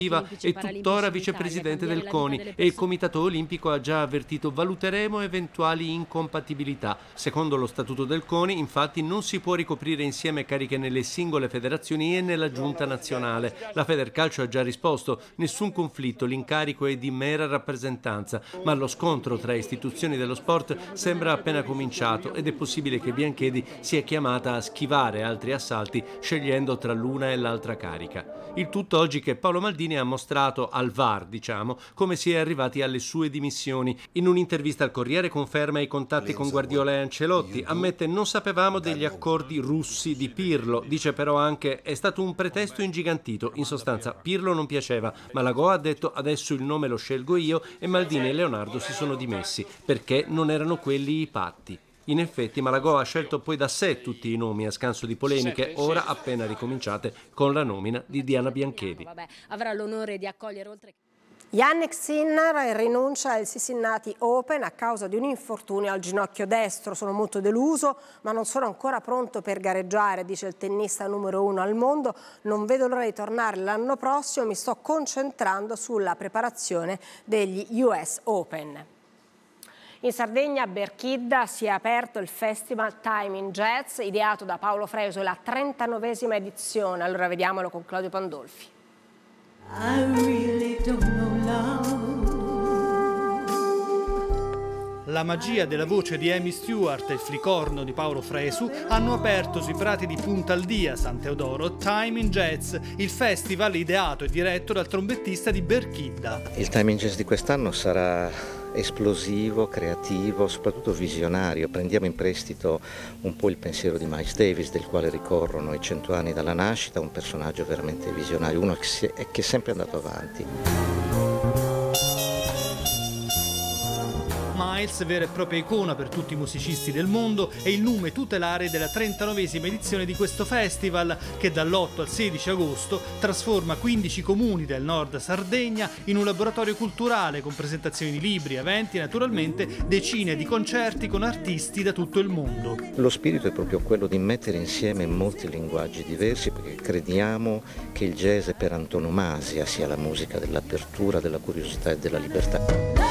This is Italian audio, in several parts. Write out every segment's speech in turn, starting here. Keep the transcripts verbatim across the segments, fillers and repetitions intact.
è tuttora vicepresidente del CONI e il Comitato Olimpico ha già avvertito valuteremo eventuali incompatibilità. Secondo lo statuto del CONI, infatti, non si può ricoprire insieme cariche nelle singole federazioni e nella giunta nazionale. La Federcalcio ha già risposto: nessun conflitto, l'incarico è di mera rappresentanza, ma lo scontro tra istituzioni dello sport sembra appena cominciato ed è possibile che Bianchedi sia chiamata a schivare altri assalti scegliendo tra l'una e l'altra carica. Il tutto oggi che Paolo Maldini ha mostrato al V A R, diciamo, come si è arrivati alle sue dimissioni. In un'intervista al Corriere conferma i contatti con Guardiola e Ancelotti, ammette non sapevamo degli accordi russi di Pirlo, dice però anche è stato un pretesto ingigantito, in sostanza Pirlo non piaceva, ma la Go ha detto adesso il nome lo scelgo io e Maldini e Leonardo si sono dimessi, perché non erano quelli i patti. In effetti Malagò ha scelto poi da sé tutti i nomi a scanso di polemiche, ora appena ricominciate con la nomina di Diana Bianchedi. Vabbè, avrà l'onore di accogliere oltre... Jannik Sinner rinuncia al Cincinnati Open a causa di un infortunio al ginocchio destro. Sono molto deluso, ma non sono ancora pronto per gareggiare, dice il tennista numero uno al mondo. Non vedo l'ora di tornare l'anno prossimo, mi sto concentrando sulla preparazione degli U S Open. In Sardegna, a Berchidda, si è aperto il festival Time in Jazz, ideato da Paolo Fresu, è la trentanovesima edizione. Allora vediamolo con Claudio Pandolfi. I really don't know love. La magia della voce di Amy Stewart e il flicorno di Paolo Fresu hanno aperto sui prati di Punta Aldia, San Teodoro, Time in Jazz, il festival ideato e diretto dal trombettista di Berchidda. Il Time in Jazz di quest'anno sarà esplosivo, creativo, soprattutto visionario. Prendiamo in prestito un po' il pensiero di Miles Davis, del quale ricorrono i cento anni dalla nascita, un personaggio veramente visionario, uno che, si è, che è sempre andato avanti. Miles, vera e propria icona per tutti i musicisti del mondo, è il nome tutelare della trentanovesima edizione di questo festival che dall'otto al sedici agosto trasforma quindici comuni del nord Sardegna in un laboratorio culturale con presentazioni di libri, eventi e naturalmente decine di concerti con artisti da tutto il mondo. Lo spirito è proprio quello di mettere insieme molti linguaggi diversi, perché crediamo che il jazz per antonomasia sia la musica dell'apertura, della curiosità e della libertà.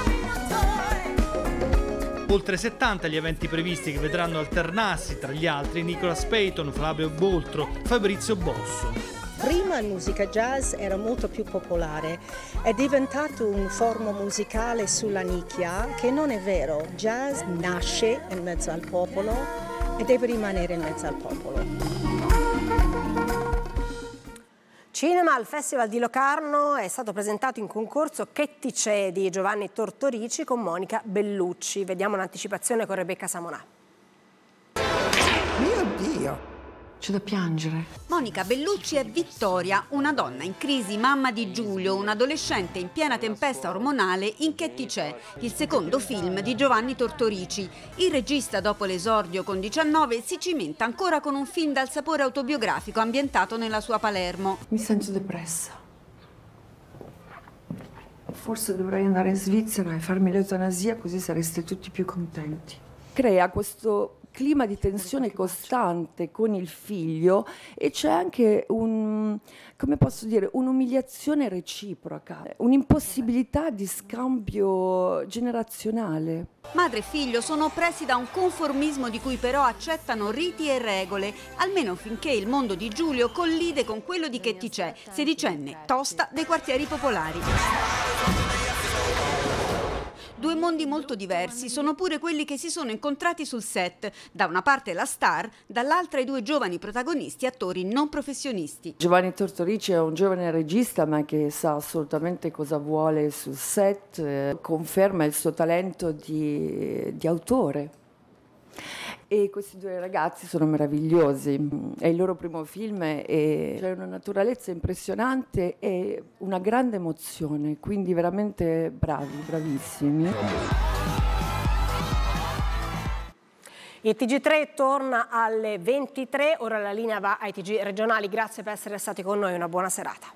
Oltre settanta gli eventi previsti che vedranno alternarsi tra gli altri Nicolas Payton, Flavio Boltro, Fabrizio Bosso. Prima la musica jazz era molto più popolare, è diventato un forma musicale sulla nicchia, che non è vero. Jazz nasce in mezzo al popolo e deve rimanere in mezzo al popolo. Cinema al Festival di Locarno è stato presentato in concorso Che ti c'è di Giovanni Tortorici con Monica Bellucci. Vediamo un'anticipazione con Rebecca Samonà. Mio Dio! C'è da piangere. Monica Bellucci è Vittoria, una donna in crisi, mamma di Giulio, un adolescente in piena tempesta ormonale in Che ti c'è, il secondo film di Giovanni Tortorici. Il regista, dopo l'esordio con diciannove, si cimenta ancora con un film dal sapore autobiografico ambientato nella sua Palermo. Mi sento depressa. Forse dovrei andare in Svizzera e farmi l'eutanasia, così sareste tutti più contenti. Crea questo clima di tensione costante con il figlio e c'è anche un, come posso dire, un'umiliazione reciproca, un'impossibilità di scambio generazionale. Madre e figlio sono oppressi da un conformismo di cui però accettano riti e regole, almeno finché il mondo di Giulio collide con quello di Che ti c'è, sedicenne, tosta dei quartieri popolari. Due mondi molto diversi sono pure quelli che si sono incontrati sul set. Da una parte la star, dall'altra i due giovani protagonisti, attori non professionisti. Giovanni Tortorici è un giovane regista ma che sa assolutamente cosa vuole sul set, eh, conferma il suo talento di, di autore. E questi due ragazzi sono meravigliosi, è il loro primo film e c'è una naturalezza impressionante e una grande emozione, quindi veramente bravi, bravissimi. Il T G tre torna alle ventitré, ora la linea va ai T G regionali, grazie per essere stati con noi, una buona serata.